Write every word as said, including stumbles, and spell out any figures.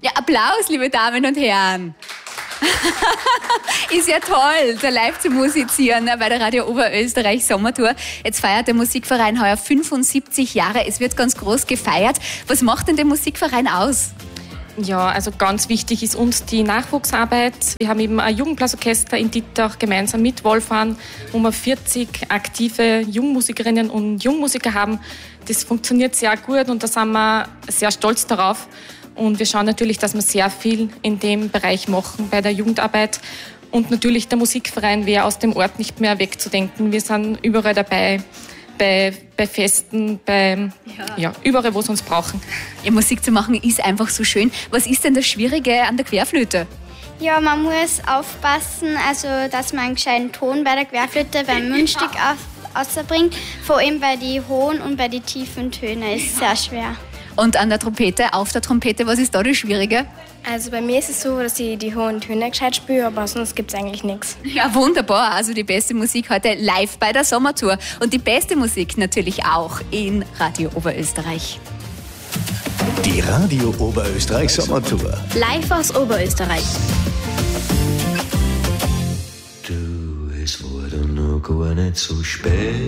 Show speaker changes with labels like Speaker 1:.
Speaker 1: Ja, Applaus, liebe Damen und Herren. Ist ja toll, da live zu musizieren bei der Radio Oberösterreich Sommertour. Jetzt feiert der Musikverein heuer fünfundsiebzig Jahre. Es wird ganz groß gefeiert. Was macht denn der Musikverein aus?
Speaker 2: Ja, also ganz wichtig ist uns die Nachwuchsarbeit. Wir haben eben ein Jugendblasorchester in Dittach gemeinsam mit Wolfram, wo wir vierzig aktive Jungmusikerinnen und Jungmusiker haben. Das funktioniert sehr gut und da sind wir sehr stolz darauf. Und wir schauen natürlich, dass wir sehr viel in dem Bereich machen bei der Jugendarbeit. Und natürlich der Musikverein wäre aus dem Ort nicht mehr wegzudenken. Wir sind überall dabei. Bei, bei Festen, bei, ja. ja, überall, wo sie uns brauchen.
Speaker 1: Ja, Musik zu machen ist einfach so schön. Was ist denn das Schwierige an der Querflöte?
Speaker 3: Ja, man muss aufpassen, also, dass man einen gescheiten Ton bei der Querflöte beim Mundstück ausbringt. Vor allem bei den hohen und bei den tiefen Tönen ist es sehr schwer.
Speaker 1: Und an der Trompete, auf der Trompete, was ist da das Schwierige?
Speaker 4: Also bei mir ist es so, dass ich die hohen Töne gescheit spüre, aber sonst gibt es eigentlich nichts.
Speaker 1: Ja, wunderbar. Also die beste Musik heute live bei der Sommertour. Und die beste Musik natürlich auch in Radio Oberösterreich.
Speaker 5: Die Radio Oberösterreich Sommertour.
Speaker 1: Live aus Oberösterreich.
Speaker 6: Du, es wurde noch gar nicht so spät.